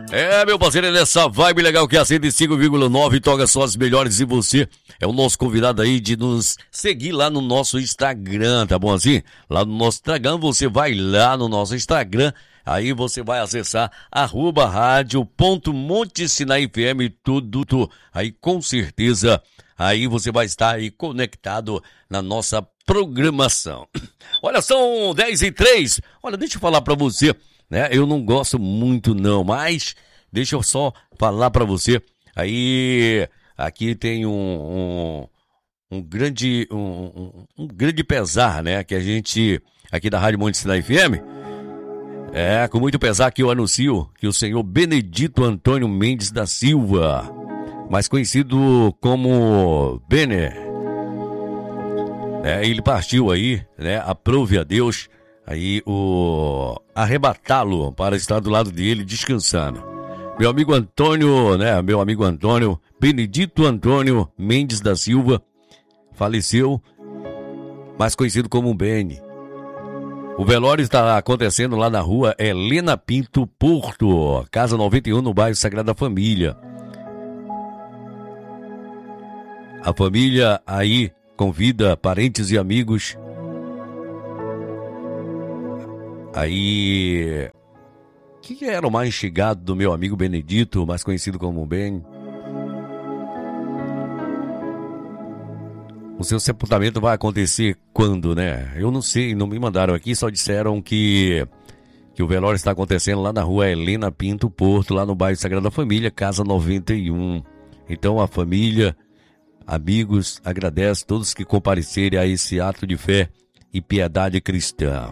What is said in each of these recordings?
É, meu parceiro, é nessa vibe legal que é a 105,9 toca só as melhores e você é o nosso convidado aí de nos seguir lá no nosso Instagram, tá bom assim? Lá no nosso Instagram, você vai lá no nosso Instagram, aí você vai acessar @radio.montesinaifm tudo, aí com certeza, aí você vai estar aí conectado na nossa programação. Olha, são 10h03, olha, deixa eu falar pra você, né? Eu não gosto muito não, mas deixa eu só falar pra você. Aí, aqui tem um grande pesar, né? Que a gente, aqui da Rádio Monte Sinai FM, com muito pesar que eu anuncio que o senhor Benedito Antônio Mendes da Silva, mais conhecido como Bene, ele partiu aí, né? Aprove a Deus aí arrebatá-lo para estar do lado dele descansando. Meu amigo Antônio, né? Meu amigo Antônio, Benedito Antônio Mendes da Silva, faleceu, mais conhecido como Beni. O velório está acontecendo lá na rua Helena Pinto Porto, casa 91, no bairro Sagrada Família. A família aí convida parentes e amigos. Aí, que era o mais chegado do meu amigo Benedito, mais conhecido como Ben? O seu sepultamento vai acontecer quando, né? Eu não sei, não me mandaram aqui, só disseram que o velório está acontecendo lá na rua Helena Pinto Porto, lá no bairro Sagrada Família, casa 91. Então a família, amigos, agradece todos que comparecerem a esse ato de fé e piedade cristã.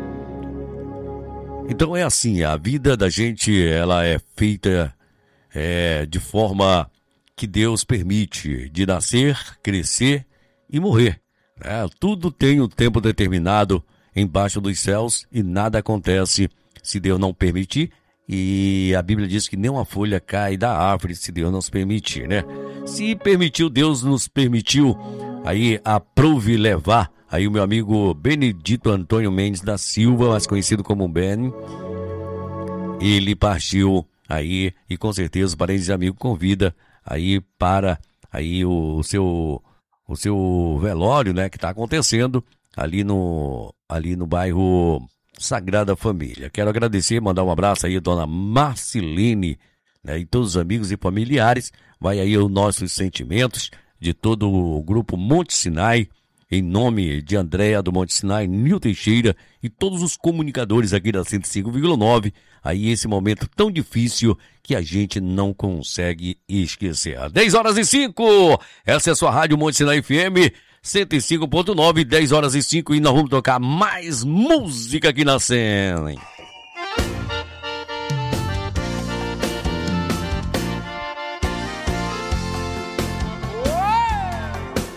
Então é assim, a vida da gente, ela é feita de forma que Deus permite, de nascer, crescer e morrer. Tudo tem um tempo determinado embaixo dos céus e nada acontece se Deus não permitir. E a Bíblia diz que nem uma folha cai da árvore se Deus não se permitir, né? Se permitiu, Deus nos permitiu, aí aprove levar aí o meu amigo Benedito Antônio Mendes da Silva, mais conhecido como Ben. Ele partiu aí e com certeza os parentes e amigos convida aí para aí o seu velório, né, que está acontecendo ali no bairro Sagrada Família. Quero agradecer, mandar um abraço aí a dona Marcelene, né, e todos os amigos e familiares. Vai aí os nossos sentimentos de todo o grupo Monte Sinai, em nome de Andréa do Monte Sinai, Nil Teixeira e todos os comunicadores aqui da 105,9, aí esse momento tão difícil que a gente não consegue esquecer. 10h05, essa é a sua Rádio Monte Sinai FM 105.9, 10h05, e nós vamos tocar mais música aqui na cena.